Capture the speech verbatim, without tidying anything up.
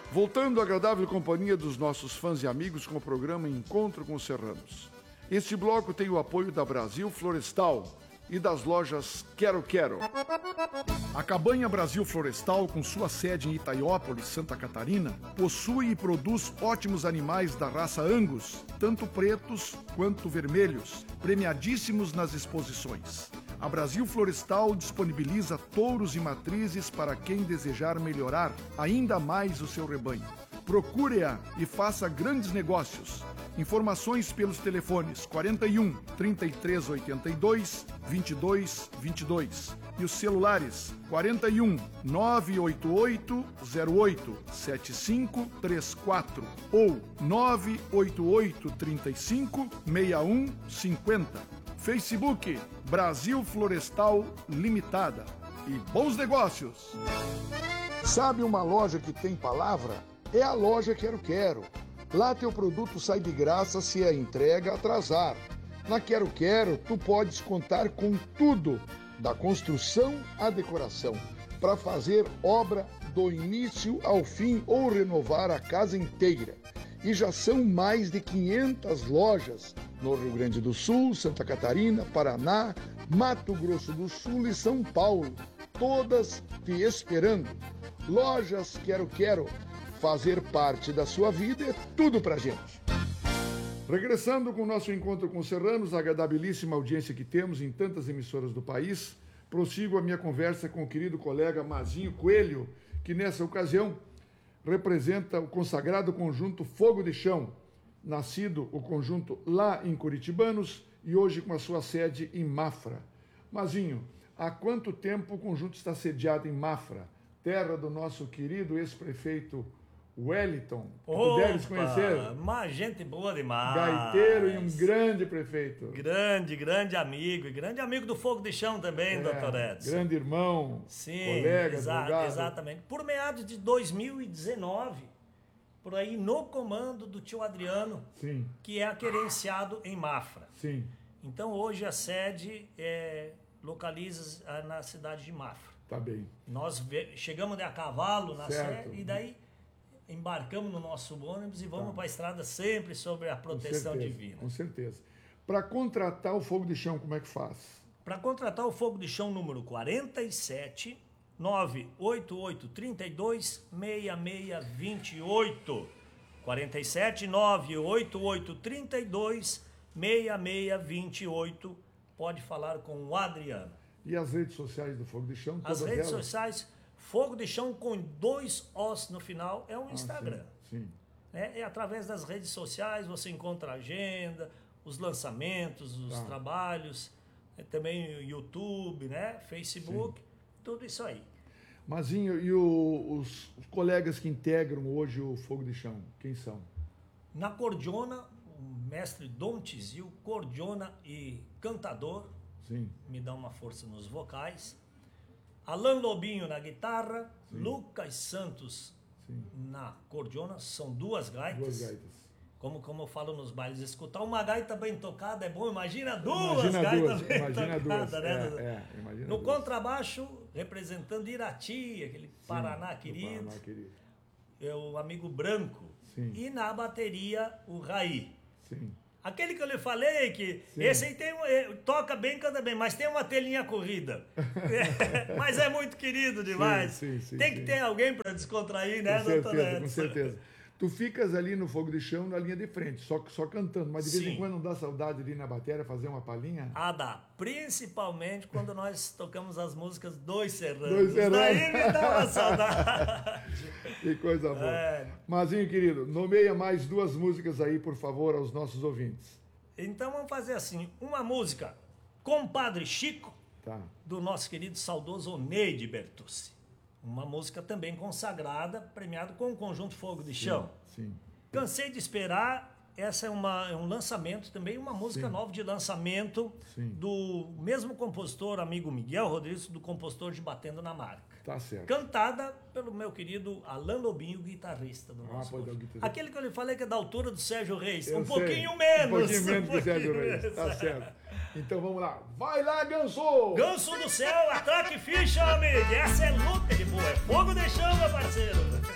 Voltando à agradável companhia dos nossos fãs e amigos com o programa Encontro com os Serranos. Este bloco tem o apoio da Brasil Florestal e das lojas Quero Quero. A Cabanha Brasil Florestal, com sua sede em Itaiópolis, Santa Catarina, possui e produz ótimos animais da raça Angus, tanto pretos quanto vermelhos, premiadíssimos nas exposições. A Brasil Florestal disponibiliza touros e matrizes para quem desejar melhorar ainda mais o seu rebanho. Procure-a e faça grandes negócios. Informações pelos telefones quarenta e um, trinta e três oitenta e dois, vinte e dois vinte e dois e os celulares quarenta e um, nove oito oito, zero oito, sete cinco três quatro ou nove oito oito, trinta e cinco, sessenta e um cinquenta. Facebook Brasil Florestal Limitada. E bons negócios! Sabe uma loja que tem palavra? É a loja Quero Quero. Lá teu produto sai de graça se a entrega atrasar. Na Quero Quero, tu podes contar com tudo, da construção à decoração, para fazer obra do início ao fim ou renovar a casa inteira. E já são mais de quinhentas lojas no Rio Grande do Sul, Santa Catarina, Paraná, Mato Grosso do Sul e São Paulo, todas te esperando. Lojas Quero Quero. Fazer parte da sua vida é tudo pra gente. Regressando com o nosso encontro com os serranos, a agradabilíssima audiência que temos em tantas emissoras do país, prossigo a minha conversa com o querido colega Mazinho Coelho, que nessa ocasião representa o consagrado conjunto Fogo de Chão, nascido o conjunto lá em Curitibanos e hoje com a sua sede em Mafra. Mazinho, há quanto tempo o conjunto está sediado em Mafra, terra do nosso querido ex-prefeito Wellington, que tu deves conhecer? Uma gente boa demais. Gaiteiro e um grande prefeito. Grande, grande amigo. E grande amigo do Fogo de Chão também, é, doutor Edson. Grande irmão, sim, colega, exa advogado. Exatamente. Por meados de dois mil e dezenove, por aí no comando do tio Adriano, sim, que é querenciado em Mafra. Sim. Então hoje a sede é, localiza na cidade de Mafra. Tá bem. Nós chegamos a cavalo na certo. sede e daí embarcamos no nosso ônibus e vamos tá. para a estrada sempre sobre a proteção com certeza, divina. Com certeza. Para contratar o Fogo de Chão, como é que faz? Para contratar o Fogo de Chão, número quarenta e sete, nove oito oito, trinta e dois, sessenta e seis vinte e oito. quarenta e sete, nove oito oito, trinta e dois, sessenta e seis vinte e oito. Pode falar com o Adriano. E as redes sociais do Fogo de Chão? As redes elas? sociais, Fogo de Chão com dois Os no final, é um ah, Instagram. Sim, sim. É, é através das redes sociais, você encontra a agenda, os lançamentos, os ah. trabalhos, é, também o YouTube, né? Facebook, sim. Tudo isso aí. Mazinho, e o, os, os colegas que integram hoje o Fogo de Chão, quem são? Na cordiona, o mestre Dom Tizil, cordiona e cantador, sim. Me dá uma força nos vocais. Alan Lobinho na guitarra, sim. Lucas Santos, sim. Na cordiona, são duas gaitas. Duas gaitas. Como, como eu falo nos bailes, escutar uma gaita bem tocada é bom, imagina duas imagina gaitas duas, bem imagina tocadas. Duas. Né? É, é, imagina no duas. Contrabaixo, representando Irati, aquele sim, Paraná querido, Paraná querido, é o amigo Branco. Sim. E na bateria, o Raí. Sim. Aquele que eu lhe falei, que sim. Esse aí tem um, toca bem, canta bem, mas tem uma telinha corrida. Mas é muito querido demais. Sim, sim, sim, tem que sim. ter alguém para descontrair, né, doutor Edson? Com certeza. Tu ficas ali no Fogo de Chão, na linha de frente, só, só cantando, mas de vez sim. em quando não dá saudade de ir na bateria fazer uma palhinha? Ah, dá. Principalmente quando nós tocamos as músicas dos Serranos. Dois Serranos. Daí me dá uma saudade. Que coisa boa. É. Mazinho, querido, nomeia mais duas músicas aí, por favor, aos nossos ouvintes. Então vamos fazer assim, uma música, Compadre Chico, tá. do nosso querido saudoso Oneide Bertucci. Uma música também consagrada, premiado com o conjunto Fogo de Chão. Sim, sim. Cansei de esperar. Essa é, uma, é um lançamento também, uma música sim. nova de lançamento sim. do mesmo compositor, amigo Miguel Rodrigues, do compositor de Batendo na Marca. Tá certo. Cantada pelo meu querido Alan Lobinho, guitarrista do nosso ah, guitarrista. Aquele que eu lhe falei que é da altura do Sérgio Reis. Eu um sei. pouquinho menos. Um pouquinho menos um do Sérgio Reis. Menos. Tá certo. Então vamos lá. Vai lá, Ganso! Ganso do céu, atraque ficha, amigo. Essa é luta de boa. É fogo de chão, meu parceiro.